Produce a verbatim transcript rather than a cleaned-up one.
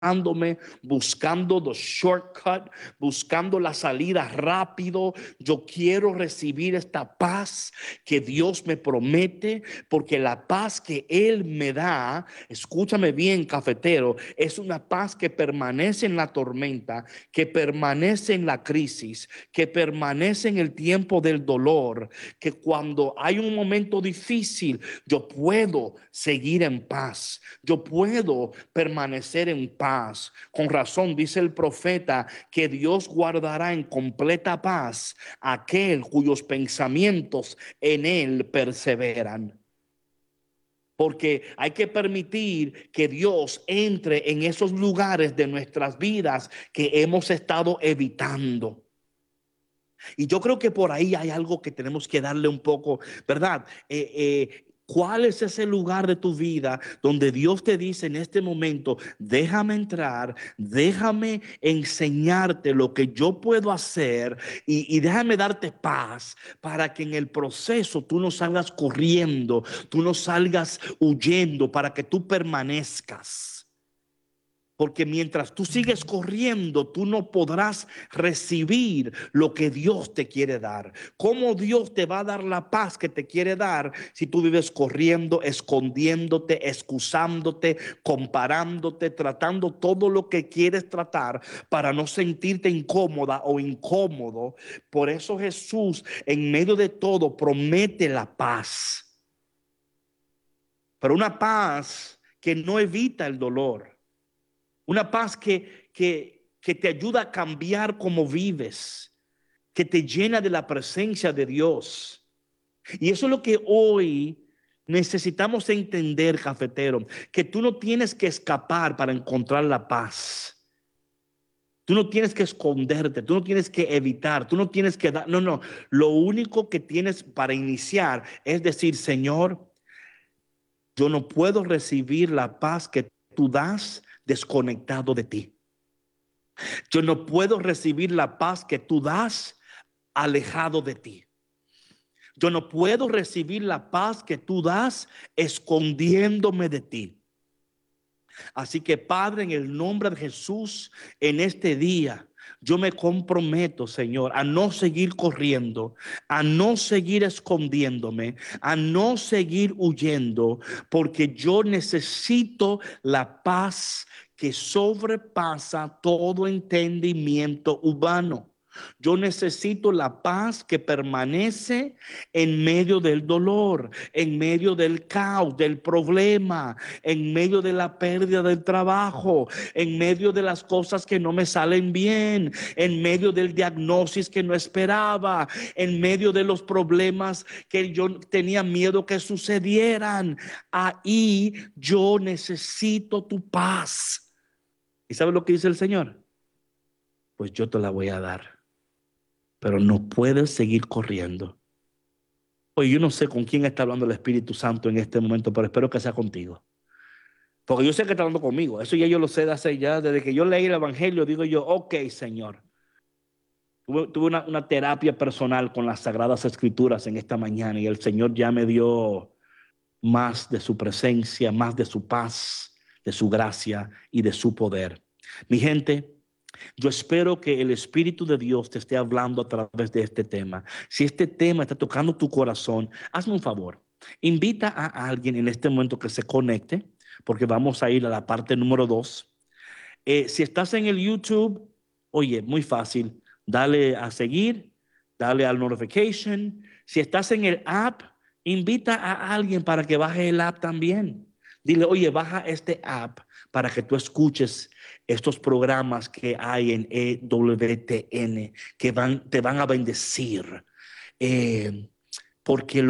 buscando the shortcut, buscando la salida rápido. Yo quiero recibir esta paz que Dios me promete, porque la paz que Él me da, escúchame bien, cafetero, es una paz que permanece en la tormenta, que permanece en la crisis, que permanece en el tiempo del dolor, que cuando hay un momento difícil, yo puedo seguir en paz, yo puedo permanecer en paz. Con razón dice el profeta que Dios guardará en completa paz aquel cuyos pensamientos en Él perseveran. Porque hay que permitir que Dios entre en esos lugares de nuestras vidas que hemos estado evitando. Y yo creo que por ahí hay algo que tenemos que darle un poco, ¿verdad? Eh, eh, ¿Cuál es ese lugar de tu vida donde Dios te dice en este momento, déjame entrar, déjame enseñarte lo que yo puedo hacer y, y déjame darte paz para que en el proceso tú no salgas corriendo, tú no salgas huyendo, para que tú permanezcas? Porque mientras tú sigues corriendo, tú no podrás recibir lo que Dios te quiere dar. ¿Cómo Dios te va a dar la paz que te quiere dar si tú vives corriendo, escondiéndote, excusándote, comparándote, tratando todo lo que quieres tratar para no sentirte incómoda o incómodo? Por eso Jesús, en medio de todo, promete la paz. Pero una paz que no evita el dolor. Una paz que, que, que te ayuda a cambiar cómo vives, que te llena de la presencia de Dios. Y eso es lo que hoy necesitamos entender, cafetero, que tú no tienes que escapar para encontrar la paz. Tú no tienes que esconderte, tú no tienes que evitar, tú no tienes que dar, no, no. Lo único que tienes para iniciar es decir, Señor, yo no puedo recibir la paz que tú das desconectado de ti. Yo no puedo recibir la paz que tú das alejado de ti. Yo no puedo recibir la paz que tú das escondiéndome de ti. Así que, Padre, en el nombre de Jesús, en este día, yo me comprometo, Señor, a no seguir corriendo, a no seguir escondiéndome, a no seguir huyendo, porque yo necesito la paz que sobrepasa todo entendimiento humano. Yo necesito la paz que permanece en medio del dolor, en medio del caos, del problema, en medio de la pérdida del trabajo, en medio de las cosas que no me salen bien, en medio del diagnóstico que no esperaba, en medio de los problemas que yo tenía miedo que sucedieran. Ahí yo necesito tu paz. ¿Y sabes lo que dice el Señor? Pues yo te la voy a dar. Pero no puedes seguir corriendo. Oye, yo no sé con quién está hablando el Espíritu Santo en este momento, pero espero que sea contigo. Porque yo sé que está hablando conmigo. Eso ya yo lo sé de hace ya. Desde que yo leí el Evangelio, digo yo, ok, Señor. Tuve, tuve una, una terapia personal con las Sagradas Escrituras en esta mañana y el Señor ya me dio más de su presencia, más de su paz, de su gracia y de su poder. Mi gente, yo espero que el Espíritu de Dios te esté hablando a través de este tema. Si este tema está tocando tu corazón, hazme un favor. Invita a alguien en este momento que se conecte, porque vamos a ir a la parte número dos. Eh, si estás en el YouTube, oye, muy fácil. Dale a seguir, dale al notification. Si estás en el app, invita a alguien para que baje el app también. Dile, oye, baja este app para que tú escuches estos programas que hay en E W T N que van, te van a bendecir. Eh, porque